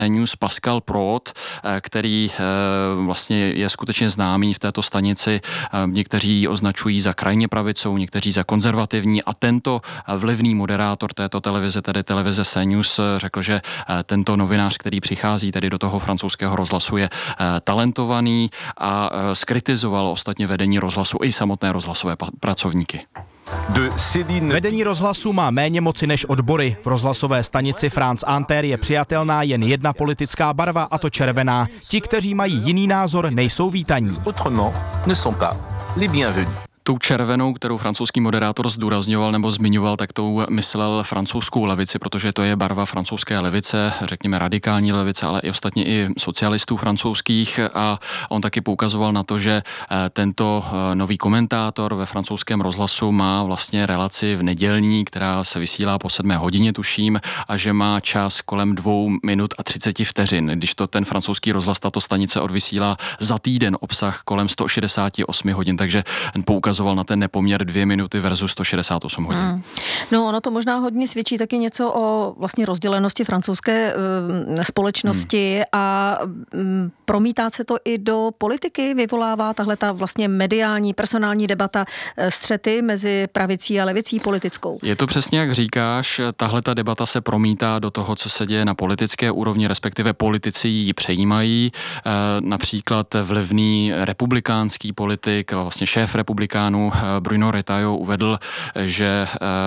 News Pascal Prot, který vlastně je skutečně známý v této stanici. Někteří označují za krajně pravicou, někteří za konzervativní a tento vlivný moderátor této televize, tedy televize CNews, řekl, že tento novinář, který přichází tedy do toho francouzského rozhlasu, je talentovaný a skritizoval ostatně vedení rozhlasu i samotné rozhlasové pracovníky. Vedení rozhlasu má méně moci než odbory. V rozhlasové stanici France Inter je přijatelná jen jedna politická barva, a to červená. Ti, kteří mají jiný názor, nejsou vítaní. Tou červenou, kterou francouzský moderátor zdůrazňoval nebo zmiňoval, tak tou myslel francouzskou levici, protože to je barva francouzské levice, řekněme radikální levice, ale i ostatně i socialistů francouzských, a on taky poukazoval na to, že tento nový komentátor ve francouzském rozhlasu má vlastně relaci v nedělní, která se vysílá po 7 hodině, tuším, a že má čas kolem 2 minut a 30 vteřin. Když to ten francouzský rozhlas, tato stanice odvysílá za týden obsah kolem 168 hodin, takže poukazoval na ten nepoměr 2 minuty versus 168 hodin. No, ono to možná hodně svědčí taky něco o vlastně rozdělenosti francouzské společnosti a promítá se to i do politiky, vyvolává tahle ta vlastně mediální, personální debata, střety mezi pravicí a levicí politickou. Je to přesně jak říkáš, tahle ta debata se promítá do toho, co se děje na politické úrovni, respektive politici ji přejímají. Například vlivný republikánský politik, vlastně šéf republikánů Bruno Retailleau uvedl, že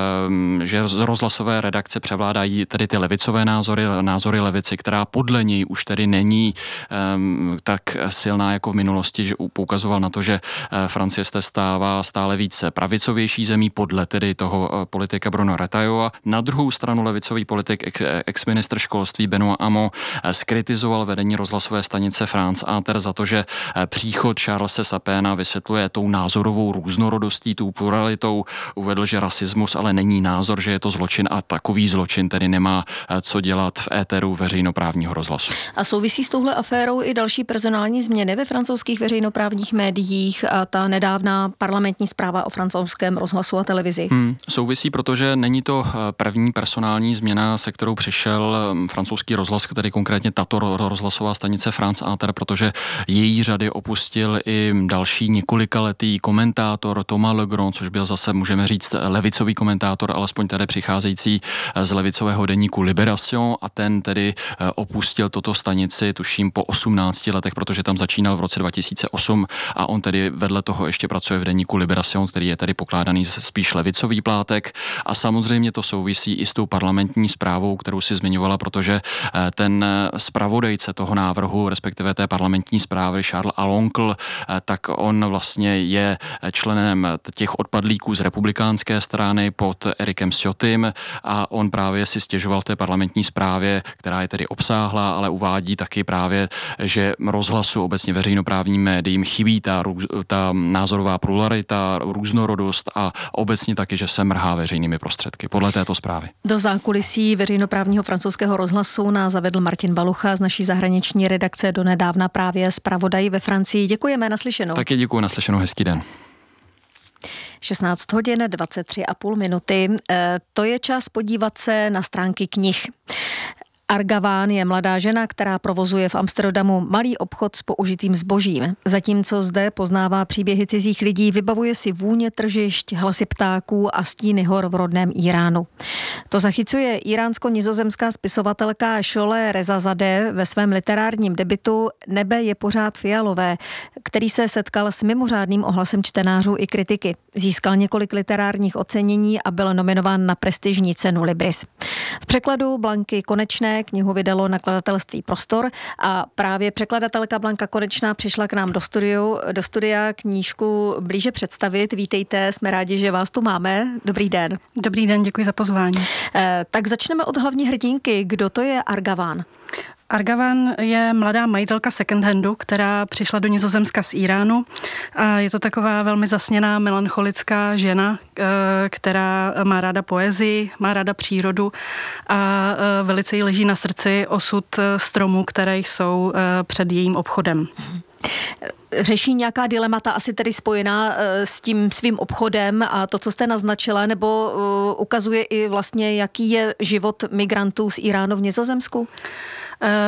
z rozhlasové redakce převládají tedy ty levicové názory levici, která podle něj už tedy není tak silná jako v minulosti, že poukazoval na to, že Francie se stává stále více pravicovější zemí podle tedy toho politika Bruno Retailleau. Na druhou stranu levicový politik, ex-ministr školství Benoît Hamon skritizoval vedení rozhlasové stanice France Inter za to, že příchod Charlese Sapéna vysvětluje tou názorovou různorodostí, tou pluralitou. Uvedl, že rasismus ale není názor, že je to zločin a takový zločin tedy nemá co dělat v éteru veřejnoprávního rozhlasu. A souvisí s touhle aférou i další personální změny ve francouzských veřejnoprávních médiích a ta nedávná parlamentní zpráva o francouzském rozhlasu a televizi? Souvisí, protože není to první personální změna, se kterou přišel francouzský rozhlas, tedy konkrétně tato rozhlasová stanice France Inter, protože její řady opustil i další několikaletý komentátor Thomas Legrand, což byl zase, můžeme říct, levicový komentátor, alespoň tedy přicházející z levicového deníku Libération, a ten tedy opustil toto stanici, tuším, po 18 letech, protože tam začínal v roce 2008 a on tedy vedle toho ještě pracuje v deníku Libération, který je tedy pokládaný za spíš levicový plátek, a samozřejmě to souvisí i s tou parlamentní zprávou, kterou si zmiňovala, protože ten zpravodajce toho návrhu, respektive té parlamentní zprávy, Charles Aloncle, tak on vlastně je členem těch odpadlíků z republikánské strany pod Erikem Ciottym a on právě si stěžoval v té parlamentní zprávě, která je tedy obsáhlá, ale uvádí taky právě, že rozhlasu, obecně veřejnoprávním médiím chybí ta názorová pluralita, různorodost a obecně taky, že se mrhá veřejnými prostředky podle této zprávy. Do zákulisí veřejnoprávního francouzského rozhlasu nás zavedl Martin Balucha z naší zahraniční redakce, donedávna právě zpravodaj ve Francii. Děkujeme, naslyšenou. Taky děkuji, naslyšenou, hezký den. 16 hodin 23,5 minuty. To je čas podívat se na stránky knih. Argaván je mladá žena, která provozuje v Amsterdamu malý obchod s použitým zbožím. Zatímco zde poznává příběhy cizích lidí, vybavuje si vůně tržišť, hlasy ptáků a stíny hor v rodném Iránu. To zachycuje iránsko-nizozemská spisovatelka Šole Rezazadeh ve svém literárním debutu Nebe je pořád fialové, který se setkal s mimořádným ohlasem čtenářů i kritiky. Získal několik literárních ocenění a byl nominován na prestižní cenu Libris. V překladu Blanky Konečné knihu vydalo nakladatelství Prostor a právě překladatelka Blanka Konečná přišla k nám do studia knížku blíže představit. Vítejte, jsme rádi, že vás tu máme. Dobrý den. Dobrý den, děkuji za pozvání. Tak začneme od hlavní hrdinky. Kdo to je Argaván? Argaván je mladá majitelka second-handu, která přišla do Nizozemska z Iránu. A je to taková velmi zasněná, melancholická žena, která má ráda poezii, má ráda přírodu a velice jí leží na srdci osud stromů, které jsou před jejím obchodem. Řeší nějaká dilemata asi tedy spojená s tím svým obchodem a to, co jste naznačila, nebo ukazuje i vlastně, jaký je život migrantů z Iránu v Nizozemsku?